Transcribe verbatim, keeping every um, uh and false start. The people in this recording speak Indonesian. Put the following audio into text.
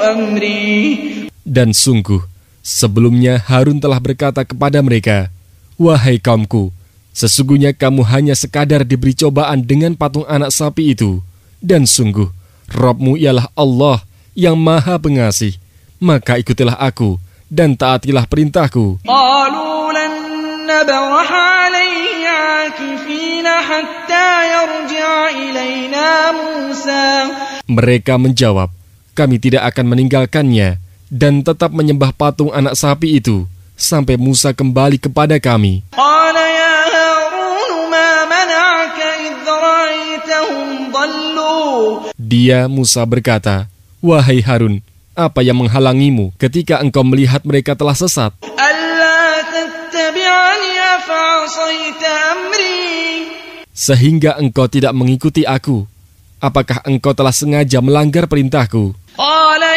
أمري. Dan sungguh, sebelumnya Harun telah berkata kepada mereka, "Wahai kaumku, sesungguhnya kamu hanya sekadar diberi cobaan dengan patung anak sapi itu. Dan sungguh, Rabbmu ialah Allah yang maha pengasih. Maka ikutilah aku dan taatilah perintahku." قالوا لن نبرح عليه عاكفين حتى يرجع إلينا موسى. Mereka menjawab, "Kami tidak akan meninggalkannya dan tetap menyembah patung anak sapi itu sampai Musa kembali kepada kami." قال يا هارون ما منعك إذ رأيتهم ضلوا. Dia Musa berkata, "Wahai Harun, apa yang menghalangimu ketika engkau melihat mereka telah sesat? ألا تتبعني أفعصيت أمري. Sehingga engkau tidak mengikuti aku. Apakah engkau telah sengaja melanggar perintahku?" قال